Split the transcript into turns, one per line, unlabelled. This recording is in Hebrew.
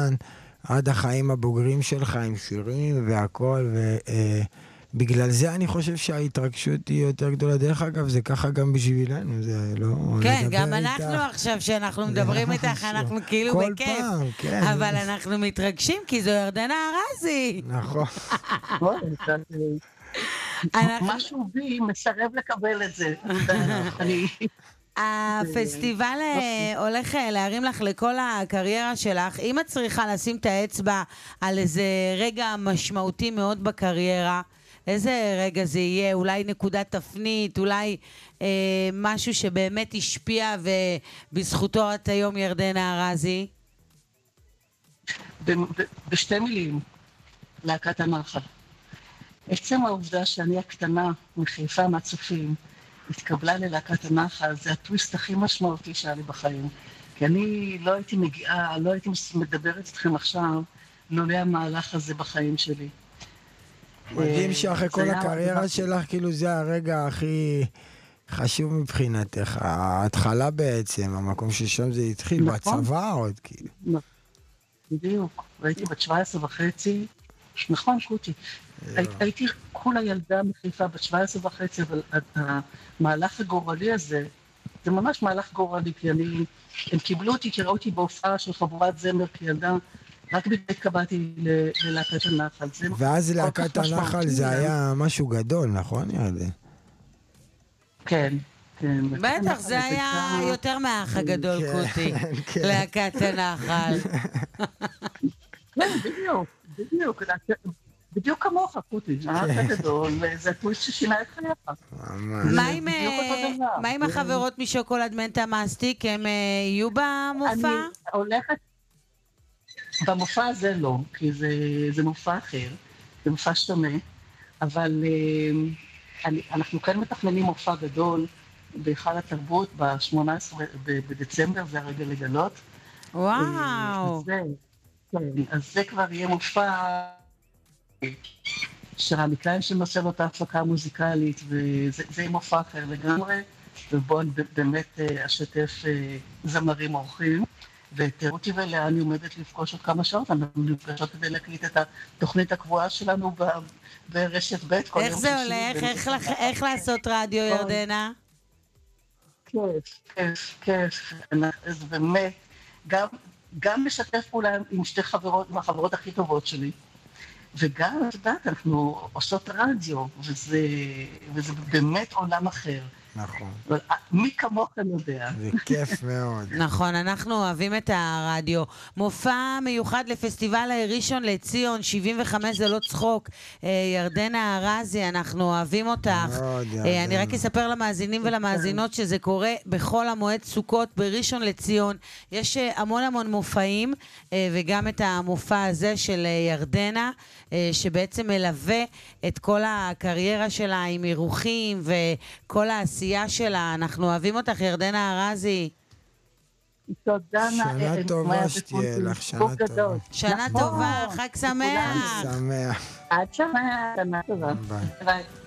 זמן, עד החיים הבוגרים שלך עם שירים והכל, בגלל זה אני חושב שההתרגשות היא יותר גדולה. דרך אגב, זה ככה גם בשבילנו, זה לא...
כן, גם אנחנו עכשיו, שאנחנו מדברים איתך, אנחנו כאילו
כל
בכיף.
פעם, כן.
אבל אנחנו מתרגשים, כי זו ירדנה ארזי.
נכון.
משהו בי מסרב לקבל את זה.
הפסטיבל הולך להרים לך לכל הקריירה שלך. אם את צריכה לשים את האצבע על איזה רגע משמעותי מאוד בקריירה, איזה רגע זה יהיה? אולי נקודת תפנית, אולי משהו שבאמת השפיע ובזכותו את היום ירדנה ארזי?
בשתי מילים, להקת הנחל. עצם העובדה שאני הקטנה מחיפה מהצופים, התקבלה ללהקת הנחל, זה הטוויסט הכי משמעותי שהיה לי בחיים. כי אני לא הייתי מגיעה, לא הייתי מדברת איתכם עכשיו, לולא המהלך הזה בחיים שלי.
מדהים שאחרי כל הקריירה שלך, כאילו זה הרגע הכי חשוב מבחינתך, ההתחלה בעצם, המקום ששם זה התחיל, בצבא עוד כאילו.
בדיוק, והייתי בת 17 וחצי, נכון קוטי, הייתי כולה ילדה מחיפה בת 17 וחצי, אבל המהלך הגורלי הזה, זה ממש מהלך גורלי, כי הם קיבלו אותי, כי ראו אותי בהופעה של חבורת זמר כילדה, רק התקבלתי ללהקת הנחל.
ואז להקת הנחל זה היה משהו גדול, נכון ירדן?
כן, כן.
בטח, זה היה יותר מהאח הגדול קוטי, להקת הנחל.
בדיוק. בדיוק כמוך, קוטי, האח הגדול, זה הטוויסט ששינה את חייך.
מה עם החברות משוקולד מנטה מסטיק? הם יהיו במופע?
אני הולכת... במופע הזה לא, כי זה מופע אחר, זה מופע שונה, אבל אנחנו כאן מתכננים מופע גדול בהיכל התרבות ב-18 בדצמבר, זה הרגע לגלות.
וואו.
אז זה כבר יהיה מופע שרמי קליין שנושא לו את ההפקה המוזיקלית, וזה יהיה מופע אחר לגמרי, ובואו אני באמת אשתף זמרים אורחים. ותראו אותי ולאה, אני עומדת לפגוש עוד כמה שעות, אנחנו נפגשות כדי להקליט את התוכנית הקבועה שלנו ברשת ב' כל יום שישי.
איך זה הולך? איך לעשות רדיו, ירדנה?
כיף. אז באמת, גם משתף פעולה עם שתי חברות, עם החברות הכי טובות שלי, וגם, את יודעת, אנחנו עושות רדיו, וזה באמת עולם אחר.
נכון.
מי כמוכם יודע.
זה כיף מאוד.
נכון, אנחנו אוהבים את הרדיו. מופע מיוחד לפסטיבל ראשון לציון, 75 זה לא צחוק. ירדנה ארזי, אנחנו אוהבים אותך. אני רק אספר למאזינים ולמאזינות שזה קורה בכל המועד סוכות בראשון לציון. יש המון מופעים, וגם את המופע הזה של ירדנה, שבעצם מלווה את כל הקריירה שלה עם אירוחים וכל העשייה שלה. אנחנו אוהבים אותך, ירדנה ארזי.
תודה.
שנה טובה שתהיה לך, שנה טובה.
שנה טובה, חג שמח.
חג שמח.
עד שמח, שנה טובה.
ביי.
ביי.